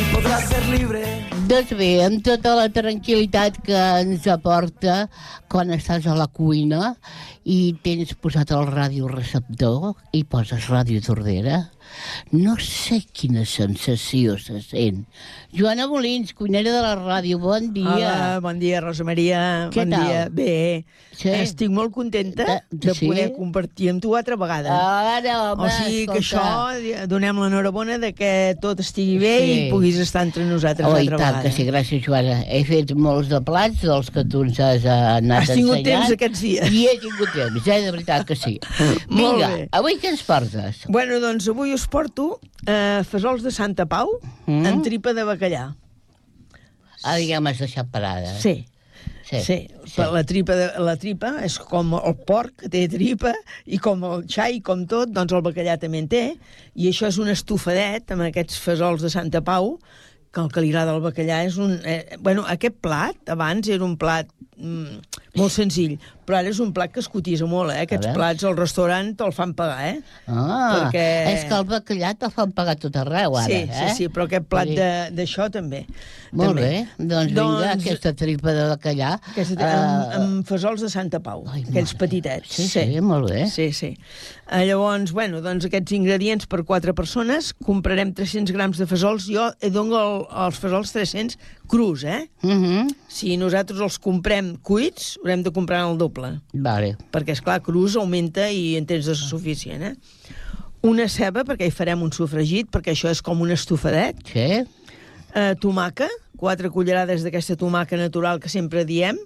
podrás ser libre. Doncs bé, amb tota la tranquil·litat que ens aporta quan estàs a la cuina i tens posat el radioreceptor i poses Ràdio Tordera, no sé quina sensació se sent. Joana Molins, cuinera de la ràdio, bon dia. Hola, bon dia, Rosa Maria. Què bon tal? Dia. Bé, Sí? estic molt contenta de Sí? poder compartir amb tu altra vegada. Ara, home, O sigui que escolta. això, donem l'enhorabona de que tot estigui bé Sí. i puguis estar entre nosaltres Oh, i altra tant vegada. que sí, gràcies, Joana. He fet molts de plats dels que tu ens has anat Has tingut ensenyant. temps aquests dies. I he tingut temps, de veritat que sí. Molt Vinga, bé. avui què ens portes? Bueno, doncs avui us porto fesols de Santa Pau en tripa de bacallà. Ara ja m'has deixat parada. Sí. Sí. La tripa és com el porc, que té tripa, i com el xai, com tot, doncs el bacallà també en té, i això és un estofadet amb aquests fesols de Santa Pau, que el que li agrada al bacallà és un... aquest plat, abans, era un plat molt senzill, però ara és un plat que es cotitza molt, Aquests plats al restaurant te'l fan pagar, Perquè... És que el bacallà te'l fan pagar tot arreu, ara, Sí, però aquest plat d'això també. Molt bé, doncs vinga, aquesta tripa de bacallà. Amb fesols de Santa Pau, aquells petitets. Sí, molt bé. Sí. Llavors, doncs aquests ingredients per 4 persones, comprarem 300 grams de fesols. Jo dono els fesols 300 crus, Si nosaltres els comprem cuits, haurem de comprar el doble. Vale. Perquè, esclar, crus augmenta i en tens de suficient, Una ceba, perquè hi farem un sofregit, perquè això és com un estofadet. Sí. Tomàquet, 4 cullerades d'aquesta tomàquet natural que sempre diem,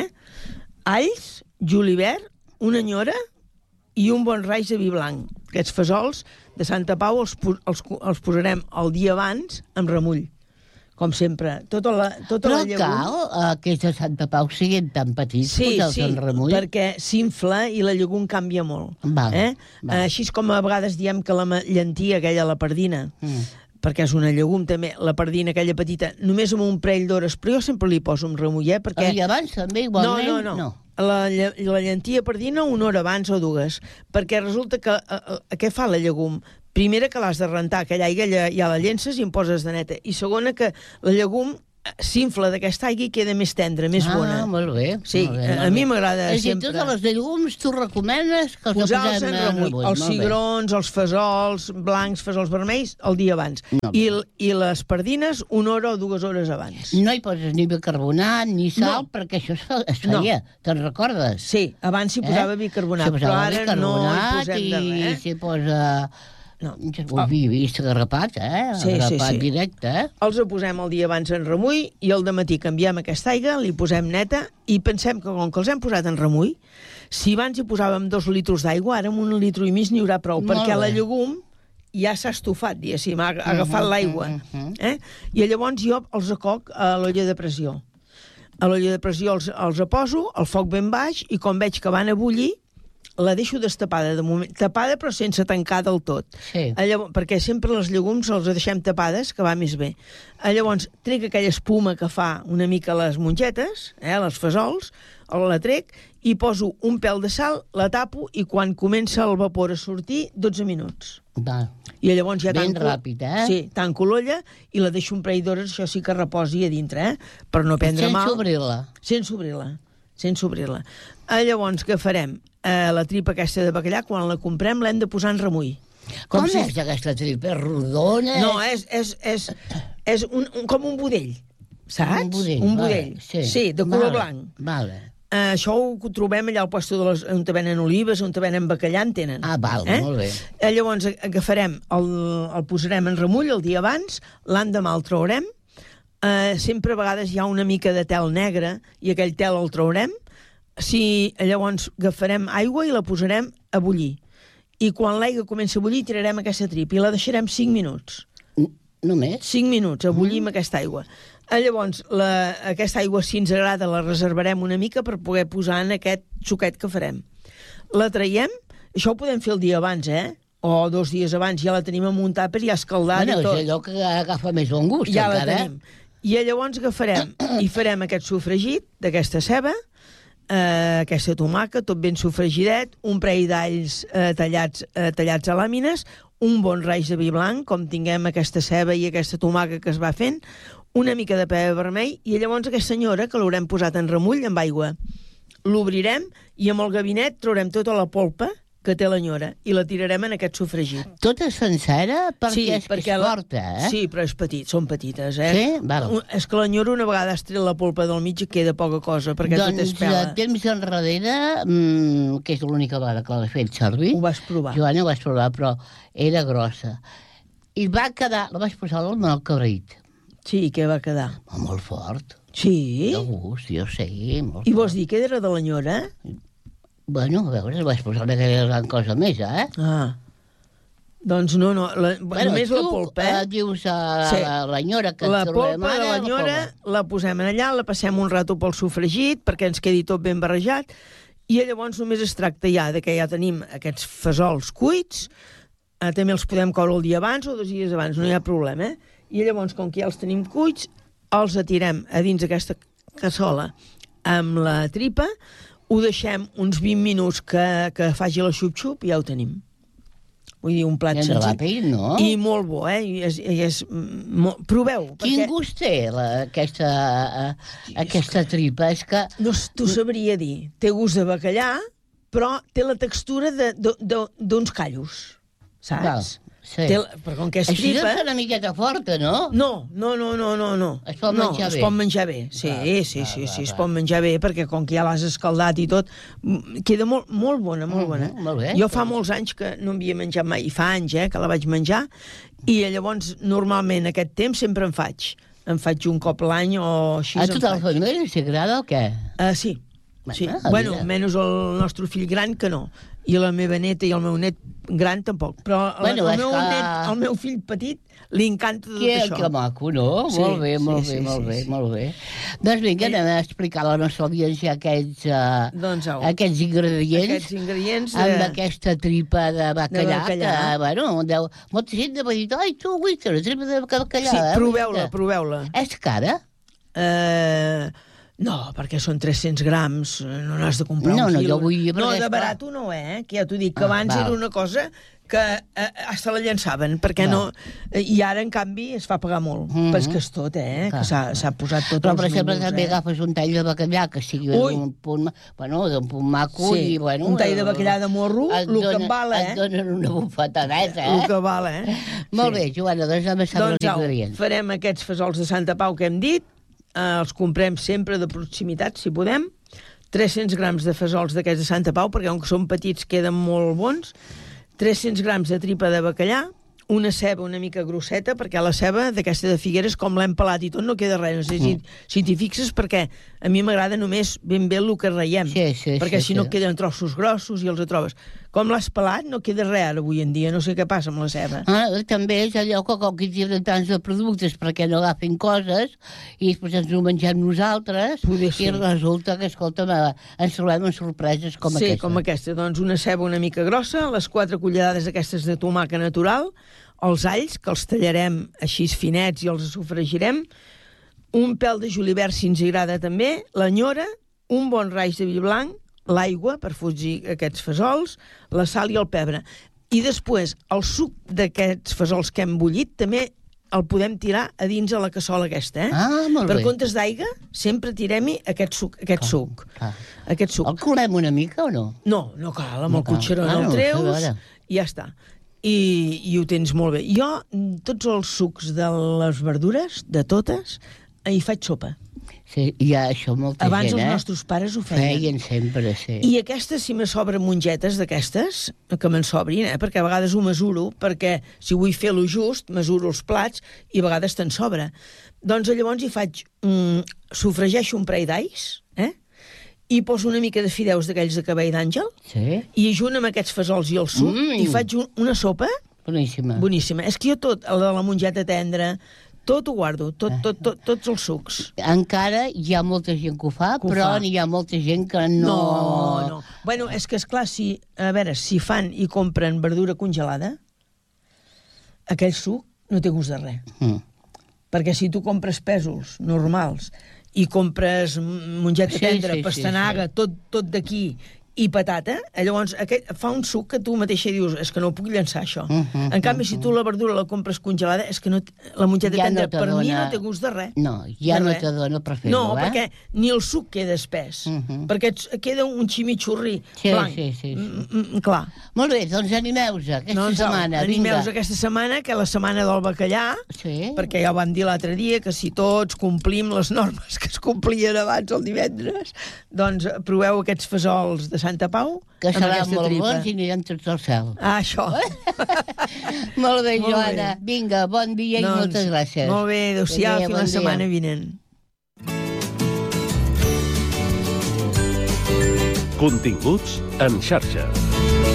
alls, julivert, una nyora i un bon raig de vi blanc. Aquests fesols de Santa Pau els posarem el dia abans amb remull, com sempre. Tota la llegum... cal que els de Santa Pau siguin tan petits, posar-los en remull? Sí, perquè s'infla i la llegum canvia molt. Així com a vegades diem que la llentia, aquella, la pardina, perquè és una llegum també, la pardina aquella petita, només amb un parell d'hores, però jo sempre li poso un remull, perquè... I abans també, igualment? No. La llentia pardina 1 hora abans o 2, perquè resulta que què fa la llegum? Primera, que l'has de rentar, aquella aigua ja la llences i en poses de neta, i segona, que la llegum s'infla d'aquesta aigua i queda més tendra, més bona. Molt bé. Sí, a mi m'agrada sempre... Totes les llegums tu recomanes que els posar-los posem en remull. Els cigrons, els fesols blancs, fesols vermells, el dia abans. I les pardines 1 hora o 2 hores abans. No hi poses ni bicarbonat ni sal, perquè això es feia, te'n recordes? Sí, abans s'hi posava bicarbonat, però ara no hi posem de res. I s'hi posa... No, ho havia vist agrapat, agrapat directe, Els posem el dia abans en remull i al dematí canviem aquesta aigua, li posem neta i pensem que com que els hem posat en remull, si abans hi posàvem 2 litres d'aigua, ara amb 1 litre i mig n'hi haurà prou, perquè la llegum ja s'ha estufat, diguéssim, ha agafat l'aigua. I llavors jo els acoc a l'olla de pressió. A l'olla de pressió els poso, al foc ben baix, i quan veig que van a bullir, la deixo destapada de moment, tapada però sense tancar del tot. Llavors, perquè sempre les llegums els deixem tapades, que va més bé. Llavors, trec aquella espuma que fa una mica les mongetes, les fesols, la trec, i poso un pèl de sal, la tapo, i quan comença el vapor a sortir, 12 minuts. I llavors ja ben ràpid, Sí, tanco l'olla i la deixo un parell d'hores, això sí que reposi a dintre, per no prendre mal. Sense obrir-la. Sense obrir-la. Llavors, què farem? La tripa aquesta de bacallà, quan la comprem, l'hem de posar en remull. Com és aquesta tripa? És rodona? No, és com un budell, saps? Un budell. Sí, de color blanc. Això ho trobem allà al puesto on venen olives, on venen bacallà, en tenen. Molt bé. Llavors, què farem? El posarem en remull el dia abans, l'endemà el traurem, sempre a vegades hi ha una mica de tel negre i aquell tel el traurem. Llavors agafarem aigua i la posarem a bullir. I quan l'aigua comença a bullir tirarem aquesta tripa i la deixarem 5 minuts. Només? 5 minuts a bullir amb aquesta aigua. Llavors, aquesta aigua, si ens agrada, la reservarem una mica per poder posar en aquest suquet que farem. La traiem, això ho podem fer el dia abans, o 2 dies abans, ja la tenim en un tàper, ja escaldada i tot. És allò que agafa més bon gust, ja encara. La tenim. I llavors agafarem i farem aquest sofregit d'aquesta ceba, aquesta tomaca, tot ben sofregidet, un parell d'alls tallats a làmines, un bon raig de vi blanc, com tinguem aquesta ceba i aquesta tomaca que es va fent, una mica de pebre vermell, i llavors aquesta senyora, que l'haurem posat en remull amb aigua, l'obrirem i amb el gabinet traurem tota la polpa que té l'enyora i la tirarem en aquest sofregit. Tota sencera? Perquè és forta, eh? Sí, però és petit, són petites, Sí? Val. És que l'enyora una vegada has tret la polpa del mig i queda poca cosa, perquè tot és pela. Doncs temps enrere, que és l'única vegada que l'he fet servir... Ho vas provar. Joana, ho vas provar, però era grossa. I va quedar... La vaig posar al cabrit. Sí, què va quedar? Molt fort. Sí? De gust, jo sé. Molt I vols dir que era de l'enyora? Bueno, a veure, vaig posar una gran cosa més, eh? Ah. Doncs no, només la polpa, eh? Dius l'enyora que la trobem polpa ara... de l'enyora la posem allà, la passem un rato pel sofregit perquè ens quedi tot ben barrejat i llavors només es tracta ja de que ja tenim aquests fesols cuits, també els podem coure el dia abans o 2 dies abans, no hi ha problema, eh? I llavors, com que ja els tenim cuits, els atirem a dins aquesta cassola amb la tripa, ho deixem uns 20 minuts que faci la xup-xup i ja ho tenim. Vull dir, un plat senzill. Ràpid, no? I molt bo, eh? Proveu. Quin gust té aquesta tripa? És que... No t'ho sabria dir. Té gust de bacallà, però té la textura d'uns callos, saps? Val, sí. Però com que és Així tripa... deu ser una miqueta forta, no? No. Es pot menjar bé? Es pot menjar bé, sí, es pot menjar bé, perquè com que ja l'has escaldat i tot, queda molt bona, molt bona. Molt bé. Jo fa molts anys que no havia menjat mai, i fa anys, que la vaig menjar, i llavors, normalment, aquest temps sempre en faig. En faig un cop l'any o així. A tota la família si agrada o què? Sí. Bueno, menys el nostre fill gran, que no. I la meva neta i el meu net gran tampoc. Però el meu fill petit li encanta tot això. Que maco, no? Molt bé. Doncs vinga, anem a explicar a la nostra audiència aquests ingredients amb aquesta tripa de bacallà. Que, bueno, molta gent va dir, ai, tu vull fer una tripa de bacallà. Sí, proveu-la. És cara? No, perquè són 300 grams, no n'has de comprar un quilo. Jo vull... No, de barat no, que ja t'ho dic, que abans era una cosa que hasta la llençaven, perquè no... I ara, en canvi, es fa pagar molt. Però és que és tot, que s'ha posat tot. Però, per exemple, també agafes un tall de bacallà que sigui d'un punt maco i, bueno... Un tall de bacallà de morro, el que en val, Et donen una bufetadeta, El que val, Molt bé, Joana, doncs anem a saber els ingredients. Farem aquests fesols de Santa Pau que hem dit, els comprem sempre de proximitat, si podem, 300 grams de fesols d'aquests de Santa Pau, perquè com que són petits queden molt bons, 300 grams de tripa de bacallà, una ceba una mica grosseta, perquè la ceba d'aquesta de Figueres, com l'hem pelat i tot, no queda res. Si t'hi fixes, perquè a mi m'agrada només ben bé el que raiem, perquè si no queden trossos grossos i els trobes. Com l'has pelat, no queda res ara avui en dia, no sé què passa amb la ceba. També és allò que com que tenen tants de productes perquè no agafen coses i després ens ho mengem nosaltres i resulta que, escolta'm, ens trobem amb sorpreses com aquesta. Sí, com aquesta. Doncs una ceba una mica grossa, les 4 cullerades aquestes de tomaca natural, els alls, que els tallarem així finets i els sofregirem, un pèl de julivert si ens agrada també, l'enyora, un bon raig de vi blanc, l'aigua per fugir aquests fesols, la sal i el pebre. I després, el suc d'aquests fesols que hem bullit també el podem tirar a dins a la cassola aquesta, molt bé. Per comptes d'aigua, sempre tirem-hi aquest suc. El colem una mica o no? No cal, amb el cotxeró el treus i ja està. I ho tens molt bé. Jo, tots els sucs de les verdures, de totes, hi faig sopa. Sí, hi ha això molta Abans gent, els nostres pares ho feien. Feien sempre, sí. I aquestes, si me sobren mongetes d'aquestes, que me'n sobrin, perquè a vegades ho mesuro, perquè si vull fer-lo just, mesuro els plats i a vegades te'n sobra. Doncs llavors hi faig... sofregeixo un parell d'alls, i poso una mica de fideus d'aquells de cabell d'àngel, i junt amb aquests fesols i el suc, i faig una sopa... Boníssima. És que jo tot, la de la mongeta tendra... Tot ho guardo, tots els sucs. Encara hi ha molta gent que ho fa, però hi ha molta gent que no... No. Bueno, és que, esclar, si fan i compren verdura congelada, aquell suc no té gust de res. Perquè si tu compres pèsols normals i compres mongeta tendra, pastanaga, tot d'aquí, i patata, llavors fa un suc que tu mateixa dius, és que no puc llançar això. En canvi, si tu la verdura la compres congelada, és que la mongeta tendra per mi no té gust de res. No, ja no te dona per fer-ho, No, perquè ni el suc queda espès, perquè queda un ximichurri blanc. Sí. Clar. Molt bé, doncs animeu-vos aquesta setmana. Animeu-vos aquesta setmana, que la setmana del bacallà, perquè ja ho vam dir l'altre dia, que si tots complim les normes que es complien abans el divendres, doncs proveu aquests fesols de Santa Pau, que seran molt bons i anirem tots al cel. Això. Molt bé, Joana. Vinga, bon dia i moltes gràcies. Molt bé, adéu-siau, fins la setmana vinent. Continguts en xarxa.